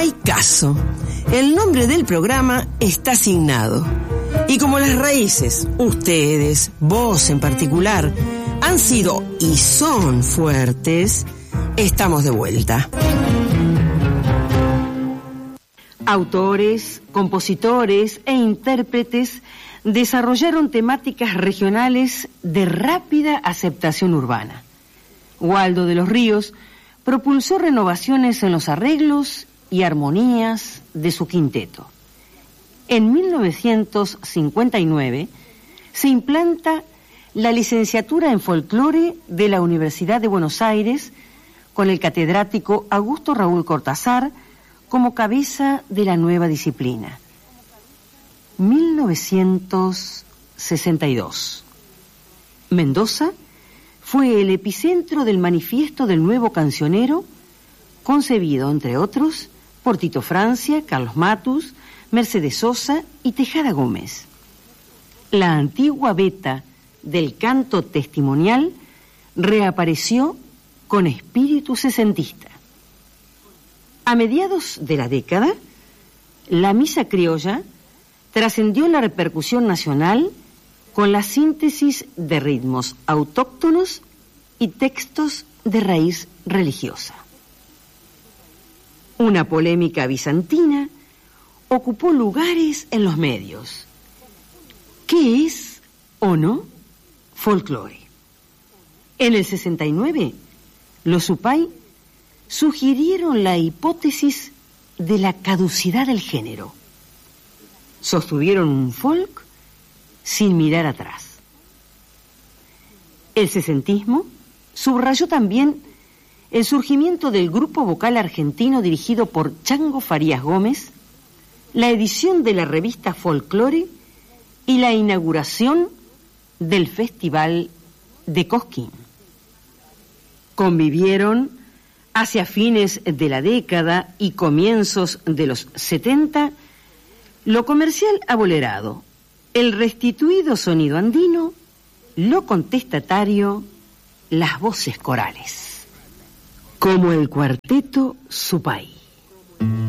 hay caso. El nombre del programa está asignado. Y como las raíces, ustedes, vos en particular, han sido y son fuertes, estamos de vuelta. Autores, compositores e intérpretes desarrollaron temáticas regionales de rápida aceptación urbana. Waldo de los Ríos propulsó renovaciones en los arreglos y armonías de su quinteto. En 1959 se implanta la licenciatura en folclore de la Universidad de Buenos Aires con el catedrático Augusto Raúl Cortázar como cabeza de la nueva disciplina. 1962. Mendoza fue el epicentro del manifiesto del nuevo cancionero, concebido, entre otros, por Tito Francia, Carlos Matus, Mercedes Sosa y Tejada Gómez. La antigua beta del canto testimonial reapareció con espíritu sesentista. A mediados de la década, la misa criolla trascendió la repercusión nacional con la síntesis de ritmos autóctonos y textos de raíz religiosa. Una polémica bizantina ocupó lugares en los medios. ¿Qué es o no folclore? En el 69, los Supay sugirieron la hipótesis de la caducidad del género. Sostuvieron un folk sin mirar atrás. El sesentismo subrayó también el surgimiento del grupo vocal argentino dirigido por Chango Farías Gómez, la edición de la revista Folklore y la inauguración del Festival de Cosquín. Convivieron hacia fines de la década y comienzos de los 70 lo comercial abolerado, el restituido sonido andino, lo contestatario, las voces corales, como el cuarteto Supay.